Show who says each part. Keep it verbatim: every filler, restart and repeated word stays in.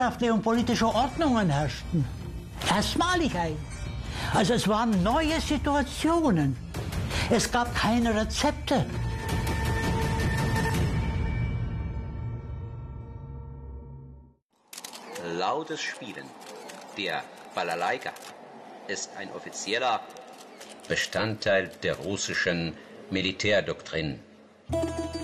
Speaker 1: und politische Ordnungen herrschten. Erstmalig ein. Also es waren neue Situationen. Es gab keine Rezepte.
Speaker 2: Lautes Spielen, der Balalaika, ist ein offizieller Bestandteil der russischen Militärdoktrin.